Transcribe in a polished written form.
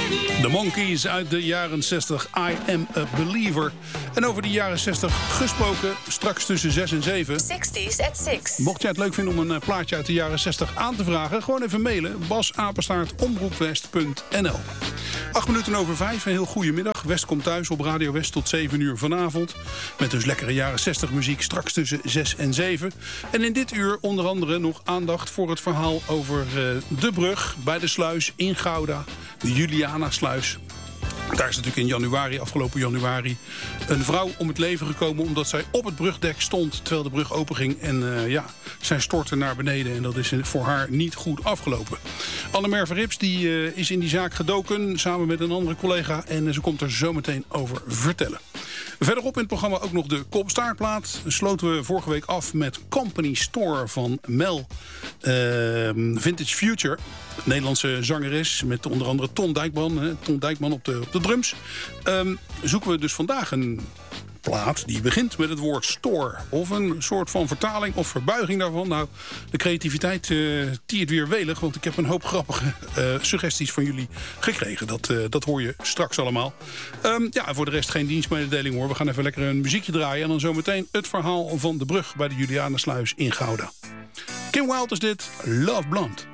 De Monkees uit de jaren 60, I Am a Believer. En over de jaren 60 gesproken, straks tussen 6 en 7. 60s at 6. Mocht jij het leuk vinden om een plaatje uit de jaren 60 aan te vragen, gewoon even mailen. bas@omroepwest.nl. 8 minuten over 5, een heel goede middag. West komt thuis op Radio West tot 7 uur vanavond. Met dus lekkere jaren 60 muziek, straks tussen 6 en 7. En in dit uur onder andere nog aandacht voor het verhaal over de brug bij de sluis in Gouda. De Julianasluis. Daar is natuurlijk in afgelopen januari, een vrouw om het leven gekomen omdat zij op het brugdek stond terwijl de brug openging. En zij stortte naar beneden en dat is voor haar niet goed afgelopen. Annemerve Rips die is in die zaak gedoken samen met een andere collega en ze komt er zo meteen over vertellen. Verderop in het programma ook nog de Kop-Staartplaat. Sloten we vorige week af met Company Store van Mel Vintage Future. Nederlandse zangeres met onder andere Ton Dijkman. Ton Dijkman op de drums. Zoeken we dus vandaag een plaat die begint met het woord store. Of een soort van vertaling of verbuiging daarvan. Nou, de creativiteit tiert weer welig. Want ik heb een hoop grappige suggesties van jullie gekregen. Dat hoor je straks allemaal. Voor de rest geen dienstmededeling hoor. We gaan even lekker een muziekje draaien. En dan zometeen het verhaal van de brug bij de Julianasluis in Gouda. Kim Wilde is dit. Love Blonde.